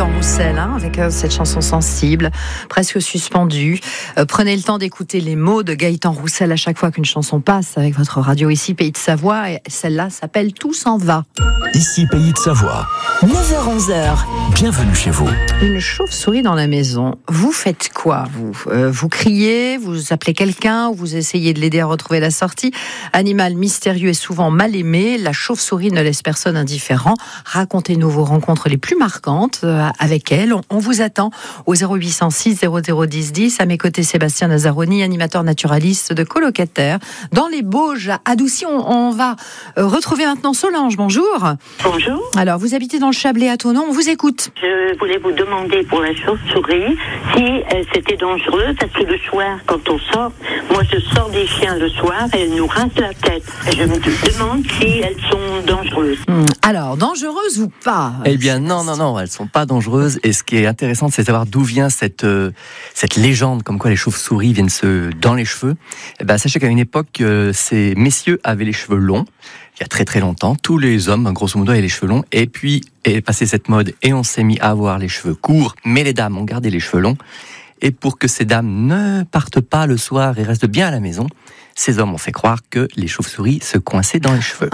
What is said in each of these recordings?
Gaëtan Roussel, avec cette chanson sensible, presque suspendue. Prenez le temps d'écouter les mots de Gaëtan Roussel à chaque fois qu'une chanson passe avec votre radio ici, Pays de Savoie. Et celle-là s'appelle Tout s'en va. Ici, Pays de Savoie. 9h-11h. Bienvenue chez vous. Une chauve-souris dans la maison. Vous faites quoi, vous criez, vous appelez quelqu'un, ou vous essayez de l'aider à retrouver la sortie. Animal mystérieux et souvent mal aimé, la chauve-souris ne laisse personne indifférent. Racontez-nous vos rencontres les plus marquantes avec elle. On vous attend au 0806 0010 10. À mes côtés, Sébastien Nazaroni, animateur naturaliste de Colocataire dans les Bauges à Doucy. On va retrouver maintenant Solange. Bonjour. Bonjour. Alors, vous habitez dans le Chablais à Thonon. On vous écoute. Je voulais vous demander pour la chauve-souris si c'était dangereux, parce que le soir, quand on sort, moi je sors des chiens le soir et elles nous rincent la tête. Je me demande si elles sont dangereuses. Alors, dangereuses ou pas? Eh bien, non, elles sont pas dangereuses. Et ce qui est intéressant, c'est de savoir d'où vient cette légende, comme quoi les chauves-souris viennent dans les cheveux. Eh ben, sachez qu'à une époque, ces messieurs avaient les cheveux longs. Il y a très très longtemps, tous les hommes, grosso modo, avaient les cheveux longs. Et puis, est passée cette mode et on s'est mis à avoir les cheveux courts. Mais les dames ont gardé les cheveux longs. Et pour que ces dames ne partent pas le soir et restent bien à la maison, ces hommes ont fait croire que les chauves-souris se coinçaient dans les cheveux.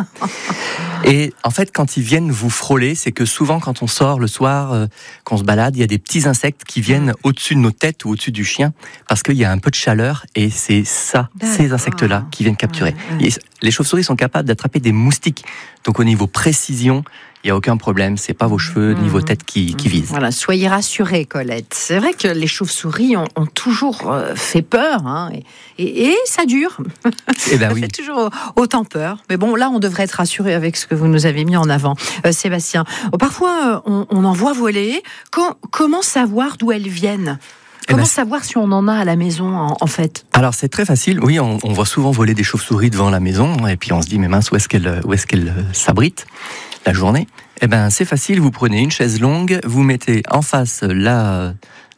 Et en fait, quand ils viennent vous frôler, c'est que souvent, quand on sort le soir, qu'on se balade, il y a des petits insectes qui viennent au-dessus de nos têtes ou au-dessus du chien, parce qu'il y a un peu de chaleur, et c'est ça, ces insectes-là, qui viennent capturer. Et les chauves-souris sont capables d'attraper des moustiques. Donc au niveau précision, il n'y a aucun problème, c'est pas vos cheveux ni vos têtes qui visent. Voilà, soyez rassurés, Colette. C'est vrai que les chauves-souris ont toujours fait peur, et ça dure. Eh ben oui. Ça fait toujours autant peur. Mais bon, là, on devrait être rassurés avec ce que vous nous avez mis en avant, Sébastien. Parfois, on en voit voler. Comment savoir d'où elles viennent ? Comment savoir si on en a à la maison, en fait ? Alors, c'est très facile. Oui, on voit souvent voler des chauves-souris devant la maison, et puis on se dit, mais mince, où est-ce qu'elles s'abritent la journée? Eh ben, c'est facile. Vous prenez une chaise longue, vous mettez en face un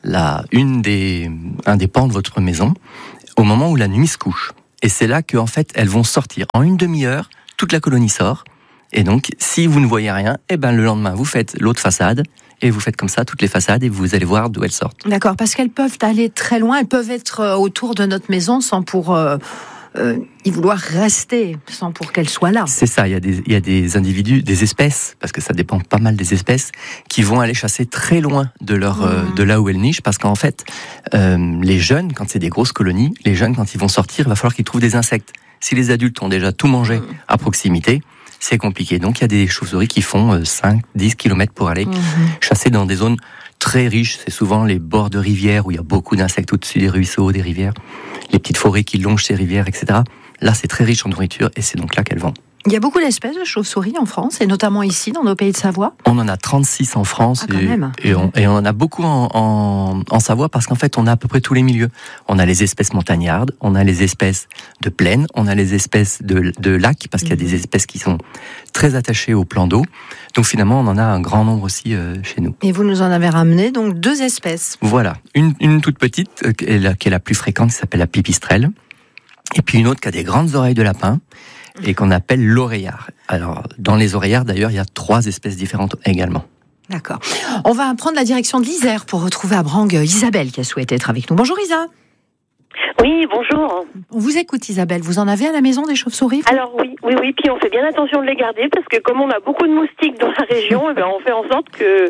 des pans de votre maison, au moment où la nuit se couche. Et c'est là qu'en fait, elles vont sortir. En une demi-heure, toute la colonie sort. Et donc, si vous ne voyez rien, eh ben, le lendemain, vous faites l'autre façade, et vous faites comme ça toutes les façades, et vous allez voir d'où elles sortent. D'accord, parce qu'elles peuvent aller très loin, elles peuvent être autour de notre maison sans pour y vouloir rester, sans pour qu'elles soient là. C'est ça, il y a des individus, des espèces, parce que ça dépend pas mal des espèces, qui vont aller chasser très loin de là où elles nichent, parce qu'en fait, les jeunes, quand c'est des grosses colonies, les jeunes, quand ils vont sortir, il va falloir qu'ils trouvent des insectes. Si les adultes ont déjà tout mangé à proximité, c'est compliqué. Donc il y a des chauves-souris qui font 5-10 km pour aller chasser dans des zones très riches. C'est souvent les bords de rivières où il y a beaucoup d'insectes au-dessus des ruisseaux, des rivières, les petites forêts qui longent ces rivières, etc. Là, c'est très riche en nourriture et c'est donc là qu'elles vont. Il y a beaucoup d'espèces de chauves-souris en France, et notamment ici, dans nos pays de Savoie. On en a 36 en France, et on en a beaucoup en Savoie, parce qu'en fait, on a à peu près tous les milieux. On a les espèces montagnardes, on a les espèces de plaine, on a les espèces de lacs, parce qu'il y a des espèces qui sont très attachées au plan d'eau. Donc finalement, on en a un grand nombre aussi chez nous. Et vous nous en avez ramené donc 2 espèces. Voilà, une toute petite, qui est la plus fréquente, qui s'appelle la pipistrelle, et puis une autre qui a des grandes oreilles de lapin, et qu'on appelle l'oreillard. Alors, dans les oreillards, d'ailleurs, il y a 3 espèces différentes également. D'accord. On va prendre la direction de l'Isère pour retrouver à Brangue Isabelle, qui a souhaité être avec nous. Bonjour Isa. Oui, bonjour. On vous écoute Isabelle. Vous en avez à la maison des chauves-souris ? Alors oui, puis on fait bien attention de les garder, parce que comme on a beaucoup de moustiques dans la région, on fait en sorte que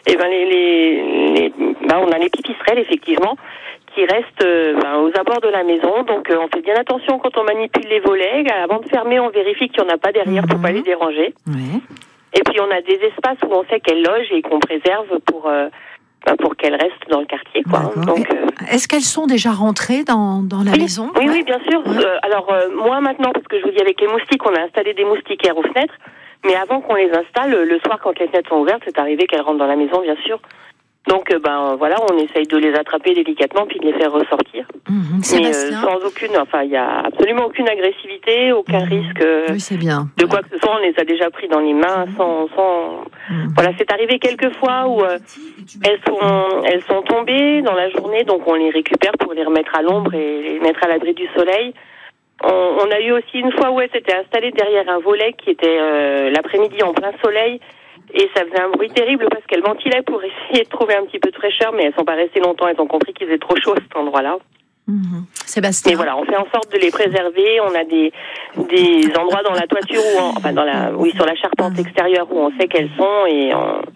on a les pipistrelles, effectivement, qui restent aux abords de la maison. Donc on fait bien attention quand on manipule les volets. Avant de fermer, on vérifie qu'il n'y en a pas derrière pour pas les déranger. Oui. Et puis on a des espaces où on sait qu'elles logent et qu'on préserve pour qu'elles restent dans le quartier, quoi. Donc, est-ce qu'elles sont déjà rentrées dans la maison ? Oui, bien sûr. Alors moi maintenant, parce que je vous dis, avec les moustiques, on a installé des moustiquaires aux fenêtres. Mais avant qu'on les installe, le soir, quand les fenêtres sont ouvertes, c'est arrivé qu'elles rentrent dans la maison, bien sûr. Donc, on essaye de les attraper délicatement puis de les faire ressortir. Mais sans il y a absolument aucune agressivité, aucun risque. Oui, c'est bien. De quoi que ce soit, on les a déjà pris dans les mains sans. Voilà, c'est arrivé quelques fois où elles sont tombées dans la journée, donc on les récupère pour les remettre à l'ombre et les mettre à l'abri du soleil. On a eu aussi une fois où elles s'étaient installées derrière un volet qui était l'après-midi en plein soleil. Et ça faisait un bruit terrible parce qu'elles ventilaient pour essayer de trouver un petit peu de fraîcheur, mais elles sont pas restées longtemps. Elles ont compris qu'il faisait trop chaud à cet endroit-là. Sébastien. Mais voilà, on fait en sorte de les préserver. On a des endroits dans la toiture sur la charpente extérieure où on sait qu'elles sont et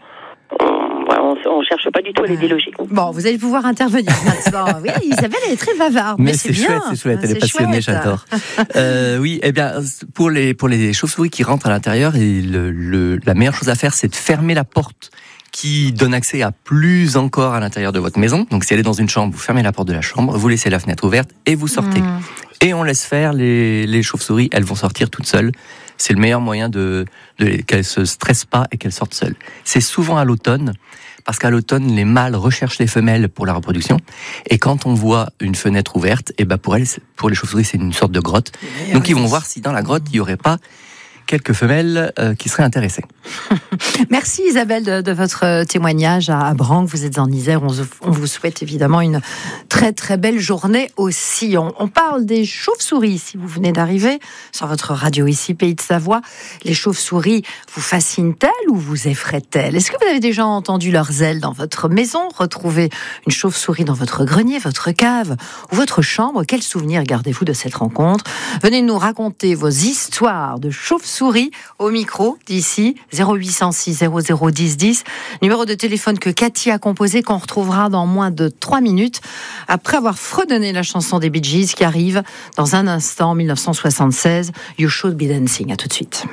on cherche pas du tout à les déloger. Bon, vous allez pouvoir intervenir maintenant. Oui, Isabelle, elle est très bavarde. Mais c'est bien. C'est chouette, elle est passionnée, j'adore. Oui, eh bien, pour les chauves-souris qui rentrent à l'intérieur, la meilleure chose à faire, c'est de fermer la porte qui donne accès à plus encore à l'intérieur de votre maison. Donc si elle est dans une chambre, vous fermez la porte de la chambre, vous laissez la fenêtre ouverte et vous sortez. Et on laisse faire les chauves-souris, elles vont sortir toutes seules. C'est le meilleur moyen qu'elles se stressent pas et qu'elles sortent seules. C'est souvent à l'automne, parce qu'à l'automne, les mâles recherchent les femelles pour la reproduction. Et quand on voit une fenêtre ouverte, et ben pour les chauves-souris, c'est une sorte de grotte. Donc ils vont voir si dans la grotte, il y aurait pas quelques femelles qui seraient intéressées. Merci Isabelle de votre témoignage à Branc. Vous êtes en Isère. On vous souhaite évidemment une très très belle journée aussi. On parle des chauves-souris. Si vous venez d'arriver sur votre radio ici, Pays de Savoie, les chauves-souris vous fascinent-elles ou vous effraient-elles? Est-ce que vous avez déjà entendu leurs ailes dans votre maison? Retrouver une chauve-souris dans votre grenier, votre cave ou votre chambre? Quel souvenir gardez-vous de cette rencontre? Venez nous raconter vos histoires de chauves-souris au micro d'ici 0806 00 10 10, numéro de téléphone que Cathy a composé, qu'on retrouvera dans moins de 3 minutes après avoir fredonné la chanson des Bee Gees qui arrive dans un instant, 1976, You Should Be Dancing. À tout de suite.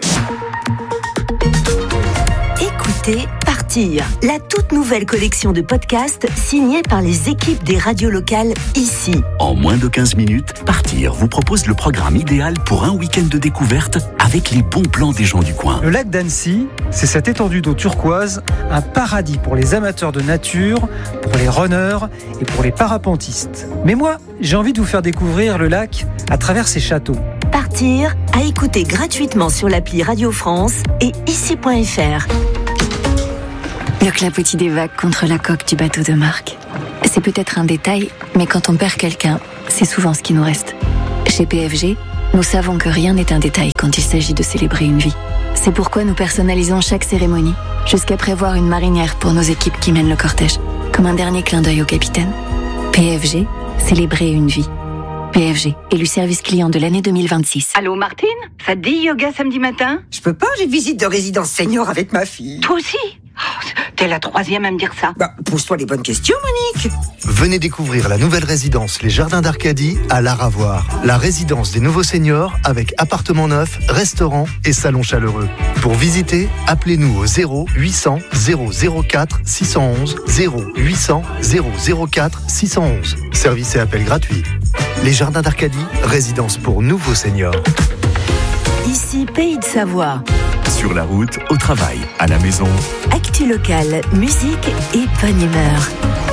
Écoutez Partir, la toute nouvelle collection de podcasts signée par les équipes des radios locales ici. En moins de 15 minutes, Partir vous propose le programme idéal pour un week-end de découverte avec les bons plans des gens du coin. Le lac d'Annecy, c'est cette étendue d'eau turquoise, un paradis pour les amateurs de nature, pour les runners et pour les parapentistes. Mais moi, j'ai envie de vous faire découvrir le lac à travers ses châteaux. Partir, à écouter gratuitement sur l'appli Radio France et ici.fr. Le clapotis des vagues contre la coque du bateau de Marc. C'est peut-être un détail, mais quand on perd quelqu'un, c'est souvent ce qui nous reste. Chez PFG, nous savons que rien n'est un détail quand il s'agit de célébrer une vie. C'est pourquoi nous personnalisons chaque cérémonie, jusqu'à prévoir une marinière pour nos équipes qui mènent le cortège, comme un dernier clin d'œil au capitaine. PFG, célébrer une vie. PFG, élu service client de l'année 2026. Allô Martine, ça te dit yoga samedi matin? Je peux pas, j'ai une visite de résidence senior avec ma fille. Toi aussi? T'es la troisième à me dire ça. Pose-toi les bonnes questions, Monique. Venez découvrir la nouvelle résidence Les Jardins d'Arcadie à Laravoire. La résidence des nouveaux seniors avec appartement neuf, restaurant et salon chaleureux. Pour visiter, appelez-nous au 0800 004 611 0800 004 611. Service et appel gratuit. Les Jardins d'Arcadie, résidence pour nouveaux seniors. Ici, Pays de Savoie. Sur la route, au travail, à la maison. Actu locale, musique et bonne humeur.